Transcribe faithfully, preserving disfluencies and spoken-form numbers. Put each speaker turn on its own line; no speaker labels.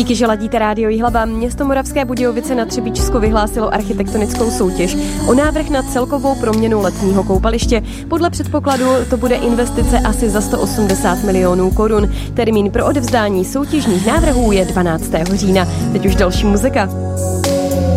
Díky, že ladíte Rádio Jihlava. Město Moravské Budějovice na Třebíčsku vyhlásilo architektonickou soutěž o návrh na celkovou proměnu letního koupaliště. Podle předpokladu to bude investice asi za sto osmdesát milionů korun. Termín pro odevzdání soutěžních návrhů je dvanáctého října. Teď už další muzika.